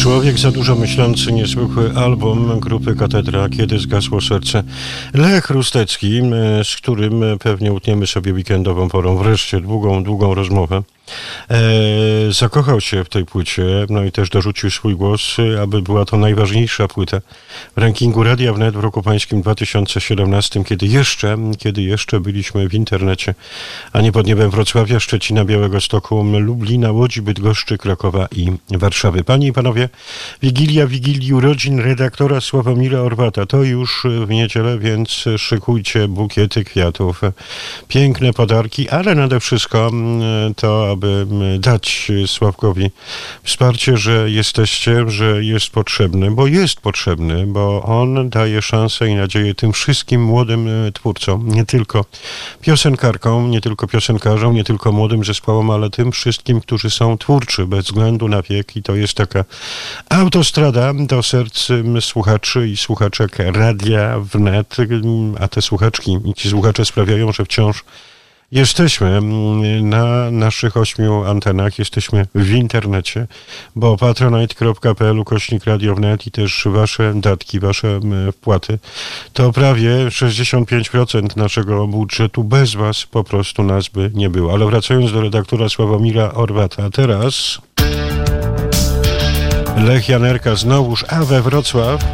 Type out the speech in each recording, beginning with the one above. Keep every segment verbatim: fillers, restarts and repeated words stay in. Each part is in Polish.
Człowiek za dużo myślący, niezwykły album grupy Katedra, Kiedy zgasło serce. Lech Rustecki, z którym pewnie utniemy sobie weekendową porą wreszcie długą, długą rozmowę. E, zakochał się w tej płycie, no i też dorzucił swój głos, aby była to najważniejsza płyta w rankingu Radia Wnet w roku pańskim dwa tysiące siedemnastym, kiedy jeszcze, kiedy jeszcze byliśmy w internecie, a nie pod niebem Wrocławia, Szczecina, Białegostoku, Lublina, Łodzi, Bydgoszczy, Krakowa i Warszawy. Panie i panowie, Wigilia Wigilii urodzin redaktora Sławomira Orwata. To już w niedzielę, więc szykujcie bukiety kwiatów, piękne podarki, ale nade wszystko to, aby dać Sławkowi wsparcie, że jesteście, że jest potrzebny, bo jest potrzebny, bo on daje szansę i nadzieję tym wszystkim młodym twórcom, nie tylko piosenkarkom, nie tylko piosenkarzom, nie tylko młodym zespołom, ale tym wszystkim, którzy są twórczy, bez względu na wiek, i to jest taka autostrada do serc słuchaczy i słuchaczek Radia Wnet, a te słuchaczki i ci słuchacze sprawiają, że wciąż jesteśmy na naszych ośmiu antenach, jesteśmy w internecie, bo patronite kropka p l ukośnik Radio Wnet i też wasze datki, wasze wpłaty to prawie sześćdziesiąt pięć procent naszego budżetu. Bez was po prostu nas by nie było. Ale wracając do redaktora Sławomira Orwata, teraz Lech Janerka znowuż, a we Wrocław.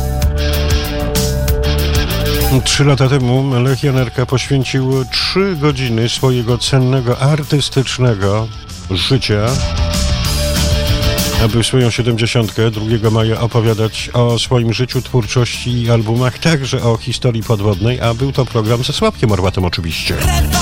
Trzy lata temu Lech Janerka poświęcił trzy godziny swojego cennego, artystycznego życia, aby w swoją siedemdziesiątkę drugiego maja opowiadać o swoim życiu, twórczości i albumach, także o historii podwodnej, a był to program ze Sławkiem Orwatem oczywiście.